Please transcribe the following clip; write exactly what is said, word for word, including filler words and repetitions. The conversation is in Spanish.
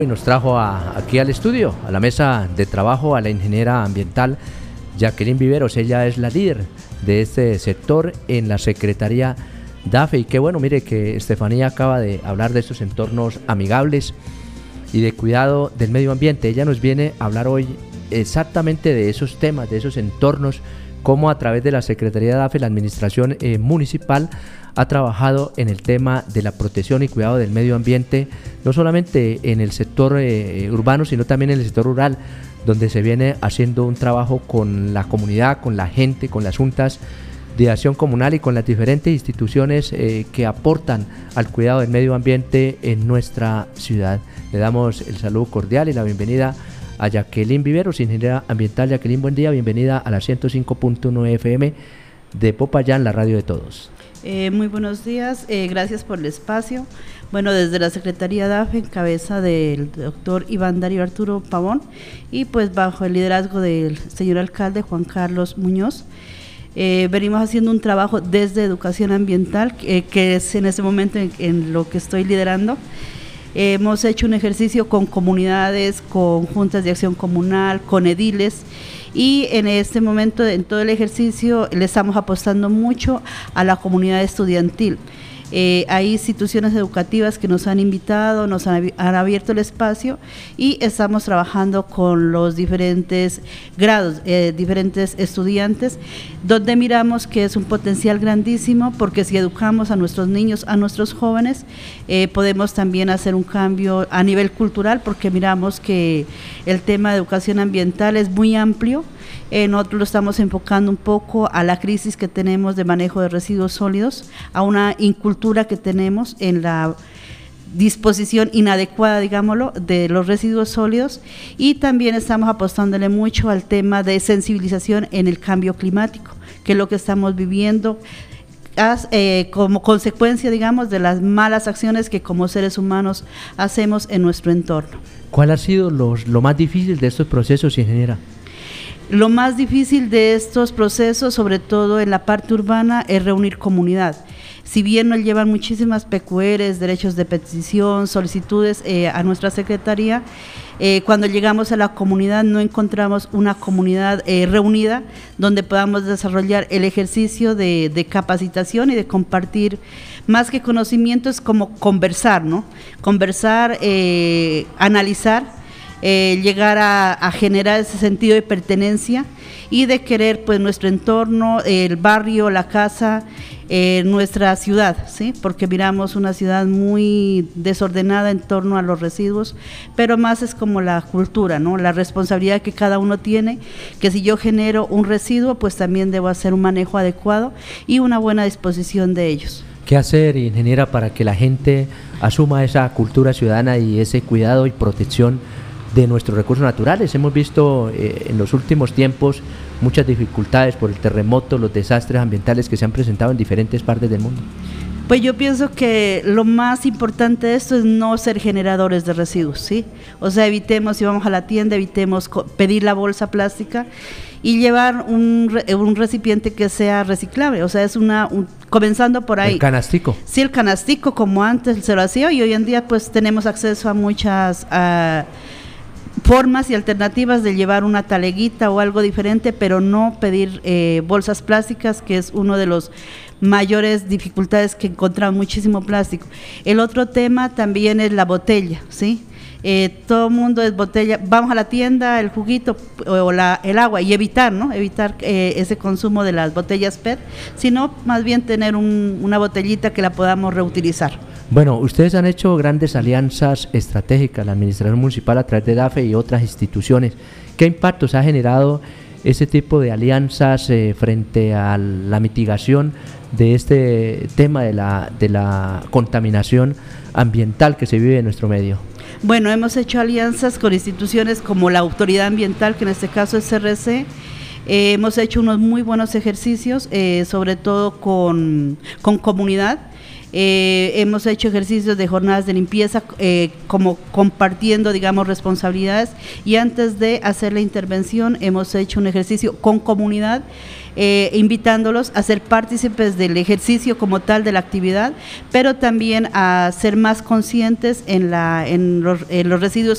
Y nos trajo a, aquí al estudio, a la mesa de trabajo, a la ingeniera ambiental Jacqueline Viveros. Ella es la líder de este sector en la Secretaría DAFE. Y qué bueno, mire que Estefanía acaba de hablar de estos entornos amigables y de cuidado del medio ambiente. Ella nos viene a hablar hoy exactamente de esos temas, de esos entornos, cómo a través de la Secretaría DAFE, la administración eh, municipal, ha trabajado en el tema de la protección y cuidado del medio ambiente, no solamente en el sector eh, urbano, sino también en el sector rural, donde se viene haciendo un trabajo con la comunidad, con la gente, con las juntas de acción comunal y con las diferentes instituciones eh, que aportan al cuidado del medio ambiente en nuestra ciudad. Le damos el saludo cordial y la bienvenida a Jacqueline Viveros, ingeniera ambiental. Jacqueline, buen día, bienvenida a la ciento cinco punto uno F M de Popayán, la radio de todos. Eh, muy buenos días, eh, gracias por el espacio. Bueno, desde la Secretaría DAFE, en cabeza del doctor Iván Darío Arturo Pavón, y pues bajo el liderazgo del señor alcalde Juan Carlos Muñoz, eh, venimos haciendo un trabajo desde educación ambiental, eh, que es en ese momento en, en lo que estoy liderando. Eh, hemos hecho un ejercicio con comunidades, con juntas de acción comunal, con ediles, y en este momento, en todo el ejercicio, le estamos apostando mucho a la comunidad estudiantil. Eh, hay instituciones educativas que nos han invitado, nos han, han abierto el espacio, y estamos trabajando con los diferentes grados, eh, diferentes estudiantes, donde miramos que es un potencial grandísimo, porque si educamos a nuestros niños, a nuestros jóvenes, eh, podemos también hacer un cambio a nivel cultural, porque miramos que el tema de educación ambiental es muy amplio. Eh, nosotros lo estamos enfocando un poco a la crisis que tenemos de manejo de residuos sólidos, a una incultura que tenemos en la disposición inadecuada, digámoslo, de los residuos sólidos, y también estamos apostándole mucho al tema de sensibilización en el cambio climático, que es lo que estamos viviendo as, eh, como consecuencia, digamos, de las malas acciones que como seres humanos hacemos en nuestro entorno. ¿Cuál ha sido los, lo más difícil de estos procesos, ingeniera? Lo más difícil de estos procesos, sobre todo en la parte urbana, es reunir comunidad. Si bien nos llevan muchísimas P Q Rs, derechos de petición, solicitudes eh, a nuestra secretaría, eh, cuando llegamos a la comunidad no encontramos una comunidad eh, reunida donde podamos desarrollar el ejercicio de, de capacitación y de compartir, más que conocimientos, como conversar, ¿no? Conversar, eh, analizar, Eh, llegar a, a generar ese sentido de pertenencia y de querer pues nuestro entorno, el barrio, la casa, eh, nuestra ciudad, ¿sí? Porque miramos una ciudad muy desordenada en torno a los residuos, pero más es como la cultura, ¿no? La responsabilidad que cada uno tiene, que si yo genero un residuo, pues también debo hacer un manejo adecuado y una buena disposición de ellos. ¿Qué hacer, ingeniera, para que la gente asuma esa cultura ciudadana y ese cuidado y protección de nuestros recursos naturales? Hemos visto eh, en los últimos tiempos muchas dificultades por el terremoto, los desastres ambientales que se han presentado en diferentes partes del mundo. Pues yo pienso que lo más importante de esto es no ser generadores de residuos, ¿sí? O sea, evitemos, si vamos a la tienda, evitemos pedir la bolsa plástica y llevar un, un recipiente que sea reciclable. O sea, es una, un, comenzando por ahí. El canastico. Sí, el canastico, como antes se lo hacía, y hoy en día pues tenemos acceso a muchas Uh, formas y alternativas de llevar una taleguita o algo diferente, pero no pedir eh, bolsas plásticas, que es uno de los mayores dificultades que encontramos, muchísimo plástico. El otro tema también es la botella, ¿sí? Eh, todo el mundo es botella, vamos a la tienda, el juguito o la, el agua, y evitar, ¿no? Evitar eh, ese consumo de las botellas P E T, sino más bien tener un, una botellita que la podamos reutilizar. Bueno, ustedes han hecho grandes alianzas estratégicas, la administración municipal a través de DAFE y otras instituciones. ¿Qué impactos ha generado ese tipo de alianzas eh, frente a la mitigación de este tema de la, de la contaminación ambiental que se vive en nuestro medio? Bueno, hemos hecho alianzas con instituciones como la Autoridad Ambiental, que en este caso es C R C. Eh, hemos hecho unos muy buenos ejercicios, eh, sobre todo con, con comunidad. Eh, hemos hecho ejercicios de jornadas de limpieza, eh, como compartiendo, digamos, responsabilidades, y antes de hacer la intervención hemos hecho un ejercicio con comunidad, Eh, invitándolos a ser partícipes del ejercicio como tal de la actividad, pero también a ser más conscientes en, la, en, los, en los residuos